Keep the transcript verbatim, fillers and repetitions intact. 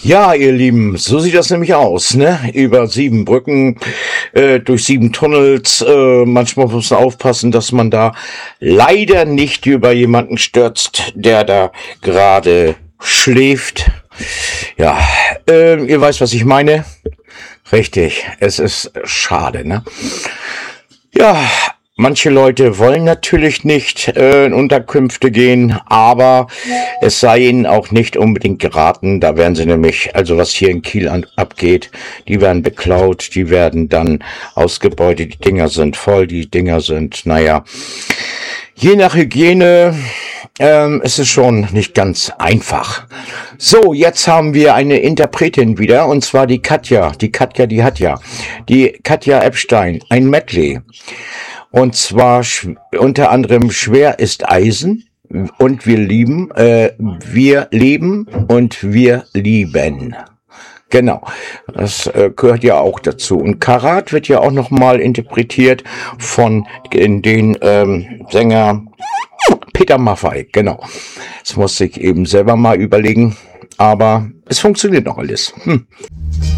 Ja, ihr Lieben, so sieht das nämlich aus, ne? Über sieben Brücken, äh, durch sieben Tunnels. Äh, manchmal muss man aufpassen, dass man da leider nicht über jemanden stürzt, der da gerade schläft. Ja, äh, ihr weißt, was ich meine. Richtig, es ist schade, ne? Ja, manche Leute wollen natürlich nicht äh, in Unterkünfte gehen, aber es sei ihnen auch nicht unbedingt geraten. Da werden sie nämlich, also was hier in Kiel an, abgeht, die werden beklaut, die werden dann ausgebeutet, die Dinger sind voll, die Dinger sind, naja, je nach Hygiene ähm, ist es schon nicht ganz einfach. So, jetzt haben wir eine Interpretin wieder, und zwar die Katja. Die Katja, die hat ja. Die Katja Epstein, ein Medley. Und zwar sch- unter anderem Schwer ist Eisen und wir lieben, äh, wir leben und wir lieben. Genau, das äh, gehört ja auch dazu. Und Karat wird ja auch nochmal interpretiert von in den ähm, Sänger Peter Maffay. Genau, das musste ich eben selber mal überlegen, aber es funktioniert noch alles. Hm.